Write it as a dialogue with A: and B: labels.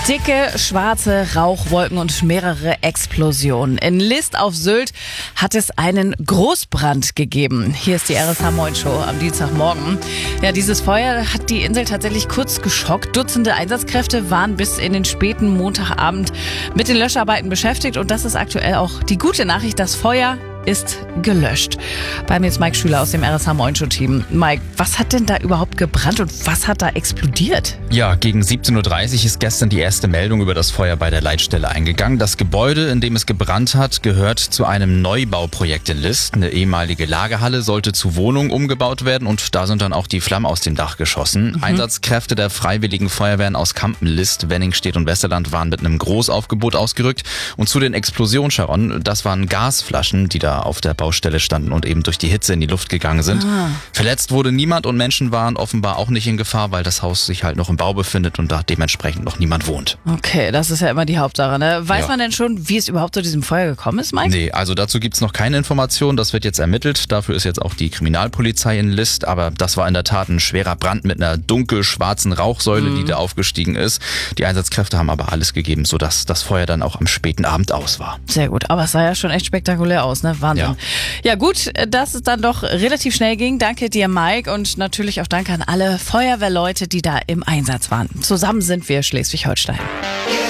A: Dicke, schwarze Rauchwolken und mehrere Explosionen. In List auf Sylt hat es einen Großbrand gegeben. Hier ist die RSH Moin Show am Dienstagmorgen. Ja, dieses Feuer hat die Insel tatsächlich kurz geschockt. Dutzende Einsatzkräfte waren bis in den späten Montagabend mit den Löscharbeiten beschäftigt. Und das ist aktuell auch die gute Nachricht. Das Feuer ist gelöscht. Bei mir ist Mike Schüler aus dem RSH Moin Show Team. Mike, was hat denn da überhaupt gebrannt und was hat da explodiert?
B: Ja, gegen 17.30 Uhr ist gestern die erste Meldung über das Feuer bei der Leitstelle eingegangen. Das Gebäude, in dem es gebrannt hat, gehört zu einem Neubauprojekt in List. Eine ehemalige Lagerhalle sollte zu Wohnungen umgebaut werden und da sind dann auch die Flammen aus dem Dach geschossen. Einsatzkräfte der Freiwilligen Feuerwehren aus Kampen, List, Wenningstedt und Westerland waren mit einem Großaufgebot ausgerückt. Und zu den Explosionen, Sharon, das waren Gasflaschen, die da auf der Baustelle standen und eben durch die Hitze in die Luft gegangen sind. Verletzt wurde niemand und Menschen waren offenbar auch nicht in Gefahr, weil das Haus sich halt noch im Bau befindet und da dementsprechend noch niemand wohnt.
A: Okay, das ist ja immer die Hauptsache, ne? Weiß man denn schon, wie es überhaupt zu diesem Feuer gekommen ist, Mike?
B: Nee, also dazu gibt's noch keine Informationen. Das wird jetzt ermittelt. Dafür ist jetzt auch die Kriminalpolizei in List. Aber das war in der Tat ein schwerer Brand mit einer dunkel-schwarzen Rauchsäule, die da aufgestiegen ist. Die Einsatzkräfte haben aber alles gegeben, sodass das Feuer dann auch am späten Abend aus war.
A: Sehr gut, aber es sah ja schon echt spektakulär aus, ne? Wahnsinn. Ja gut, dass es dann doch relativ schnell ging. Danke dir, Mike, und natürlich auch danke an alle Feuerwehrleute, die da im Einsatz waren. Zusammen sind wir Schleswig-Holstein.